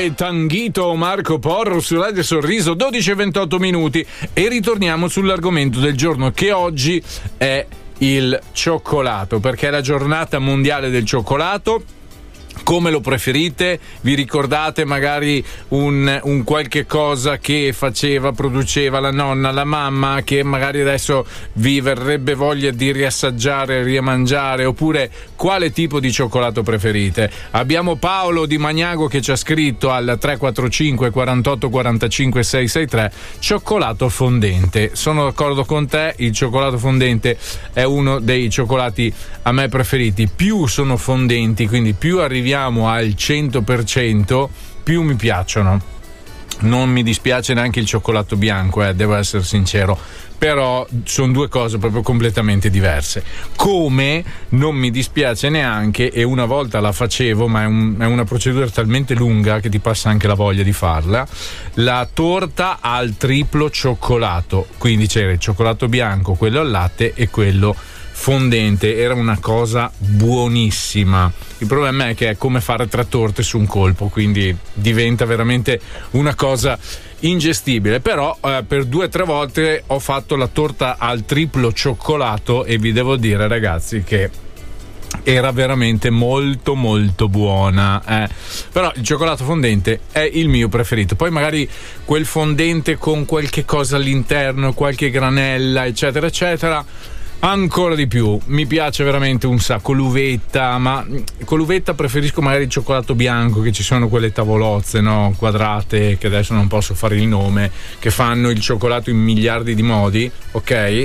e Tanghito Marco Porro su Radio Sorriso, 12:28 e ritorniamo sull'argomento del giorno, che oggi è il cioccolato, perché è la giornata mondiale del cioccolato. Come lo preferite? Vi ricordate magari un qualche cosa che produceva la nonna, la mamma, che magari adesso vi verrebbe voglia di riassaggiare, rimangiare? Oppure quale tipo di cioccolato preferite? Abbiamo Paolo di Magnago che ci ha scritto al 345 48 45 663 cioccolato fondente. Sono d'accordo con te, il cioccolato fondente è uno dei cioccolati a me preferiti. Più sono fondenti, quindi più arriviamo al 100%, più mi piacciono. Non mi dispiace neanche il cioccolato bianco, devo essere sincero, però sono due cose proprio completamente diverse. Come non mi dispiace neanche, e una volta la facevo, ma è una procedura talmente lunga che ti passa anche la voglia di farla, la torta al triplo cioccolato. Quindi c'era il cioccolato bianco, quello al latte e quello fondente. Era una cosa buonissima. Il problema è che è come fare 3 torte su un colpo, quindi diventa veramente una cosa ingestibile. Però per 2 o 3 volte ho fatto la torta al triplo cioccolato e vi devo dire, ragazzi, che era veramente molto molto buona, Però il cioccolato fondente è il mio preferito. Poi magari quel fondente con qualche cosa all'interno, qualche granella, eccetera eccetera, ancora di più. Mi piace veramente un sacco. L'uvetta, ma con l'uvetta preferisco magari il cioccolato bianco, che ci sono quelle tavolozze, no, quadrate, che adesso non posso fare il nome, che fanno il cioccolato in miliardi di modi, ok?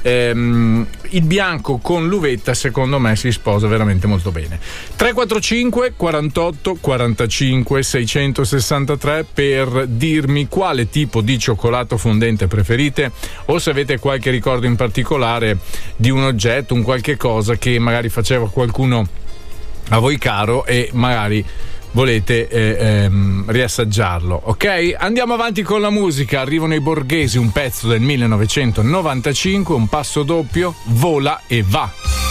Il bianco con l'uvetta secondo me si sposa veramente molto bene. 345 48 45 663 per dirmi quale tipo di cioccolato fondente preferite, o se avete qualche ricordo in particolare di un oggetto, un qualche cosa che magari faceva qualcuno a voi caro e magari volete riassaggiarlo. Ok? Andiamo avanti con la musica. Arrivano i Borghesi, un pezzo del 1995, un passo doppio, Vola e va.